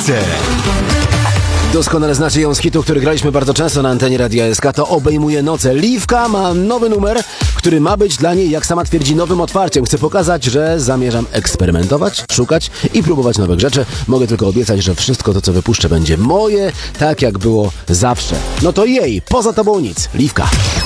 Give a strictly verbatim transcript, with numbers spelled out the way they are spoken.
noce. Doskonale znacie ją z hitu, który graliśmy bardzo często na antenie Radia S K. To obejmuje noce. Liwka ma nowy numer, który ma być dla niej, jak sama twierdzi, nowym otwarciem. Chcę pokazać, że zamierzam eksperymentować, szukać i próbować nowych rzeczy. Mogę tylko obiecać, że wszystko to, co wypuszczę, będzie moje, tak jak było zawsze. No to jej, poza tobą nic. Liwka.